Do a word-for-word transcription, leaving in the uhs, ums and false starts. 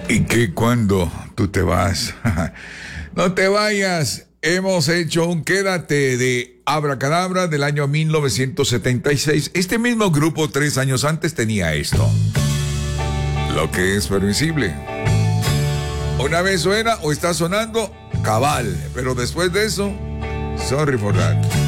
Y que cuando tú te vas, no te vayas, hemos hecho un quédate de Abracadabra del año mil novecientos setenta y seis. Este mismo grupo tres años antes tenía esto. Lo que es permisible. Una vez suena o está sonando, cabal. Pero después de eso, sorry for that.